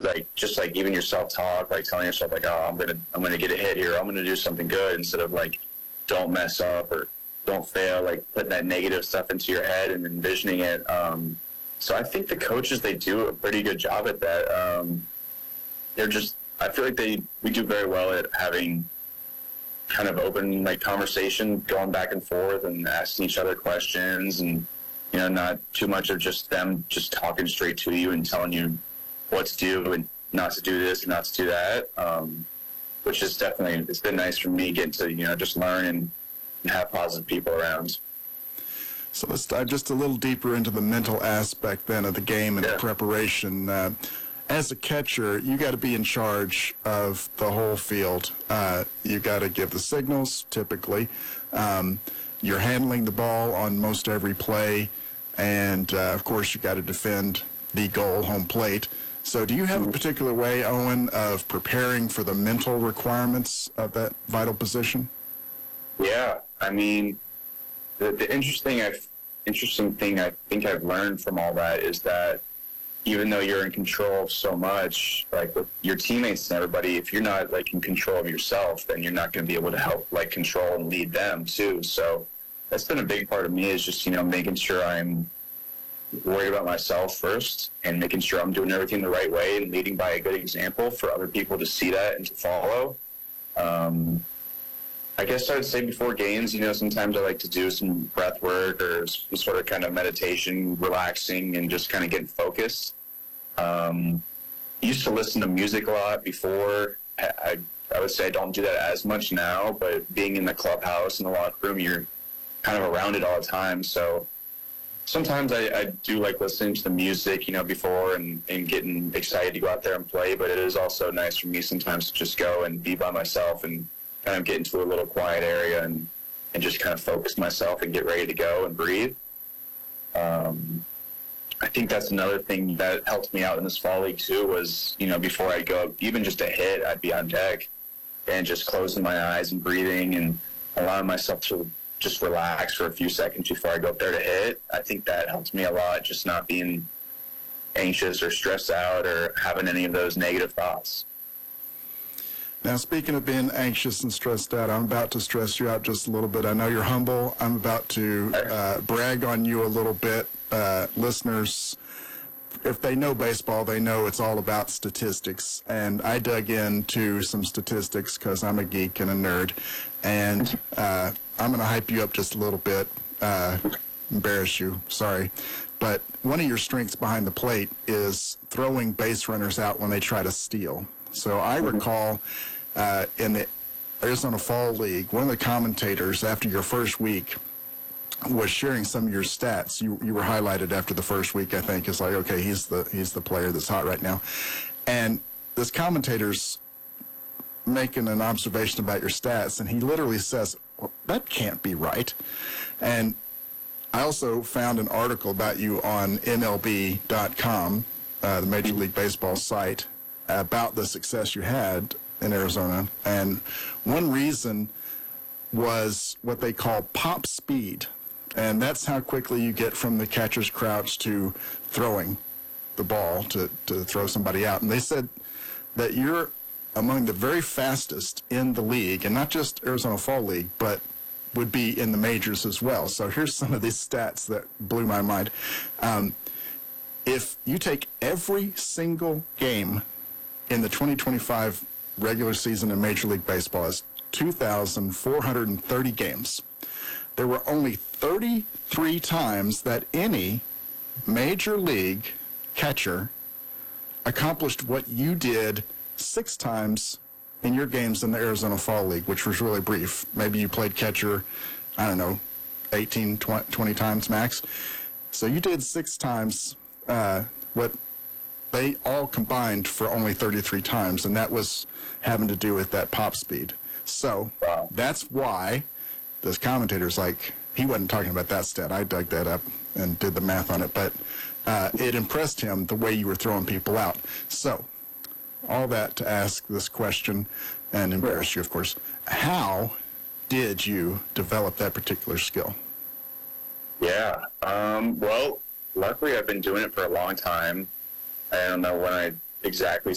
like just like even your self-talk, like telling yourself like, oh, I'm gonna get a hit here, I'm gonna do something good, instead of like, don't mess up or don't fail, like putting that negative stuff into your head and envisioning it. So I think the coaches, they do a pretty good job at that. I feel like we do very well at having kind of open like conversation, going back and forth and asking each other questions, and not too much of just them just talking straight to you and telling you what to do and not to do this and not to do that. Which is definitely, it's been nice for me getting to just learn and have positive people around. So let's dive just a little deeper into the mental aspect then of the game and the preparation. As a catcher, you got to be in charge of the whole field. You got to give the signals, typically. You're handling the ball on most every play, and of course, you got to defend the goal, home plate. So do you have a particular way, Owen, of preparing for the mental requirements of that vital position? Yeah, I mean, the interesting thing I think I've learned from all that is that even though you're in control of so much, like with your teammates and everybody, if you're not like in control of yourself, then you're not going to be able to help like control and lead them too. So that's been a big part of me, is just making sure I'm worried about myself first and making sure I'm doing everything the right way and leading by a good example for other people to see that and to follow. I guess I would say before games, sometimes I like to do some breath work or some sort of kind of meditation, relaxing, and just kind of getting focused. I used to listen to music a lot before. I would say I don't do that as much now, but being in the clubhouse, in the locker room, you're kind of around it all the time. So sometimes I do like listening to the music, before and getting excited to go out there and play, but it is also nice for me sometimes to just go and be by myself and kind of get into a little quiet area and just kind of focus myself and get ready to go and breathe. I think that's another thing that helped me out in this fall league too, was, before I'd go, even just a hit, I'd be on deck and just closing my eyes and breathing and allowing myself to just relax for a few seconds before I go up there to hit. I think that helps me a lot, just not being anxious or stressed out or having any of those negative thoughts. Now, speaking of being anxious and stressed out, I'm about to stress you out just a little bit. I know you're humble. I'm about to brag on you a little bit. Listeners, if they know baseball, they know it's all about statistics. And I dug into some statistics because I'm a geek and a nerd. And I'm going to hype you up just a little bit, embarrass you, sorry. But one of your strengths behind the plate is throwing base runners out when they try to steal. So I recall in the Arizona Fall League, one of the commentators after your first week was sharing some of your stats. You were highlighted after the first week, I think. It's like, okay, he's the player that's hot right now. And this commentator's making an observation about your stats, and he literally says, well, that can't be right. And I also found an article about you on MLB.com, the Major League Baseball site, about the success you had in Arizona. And one reason was what they call pop speed. And that's how quickly you get from the catcher's crouch to throwing the ball to throw somebody out. And they said that you're among the very fastest in the league, and not just Arizona Fall League, but would be in the majors as well. So here's some of these stats that blew my mind. If you take every single game in the 2025 regular season in Major League Baseball, as 2,430 games, there were only 33 times that any Major League catcher accomplished what you did 6 times in your games in the Arizona Fall League, which was really brief. Maybe you played catcher, I don't know, 18, 20 times max. So you did 6 times what they all combined for only 33 times, and that was having to do with that pop speed. So that's why this commentator's like, he wasn't talking about that stat. I dug that up and did the math on it, but it impressed him the way you were throwing people out. So all that to ask this question and embarrass you, of course. How did you develop that particular skill? Yeah. Well, luckily I've been doing it for a long time. I don't know when I exactly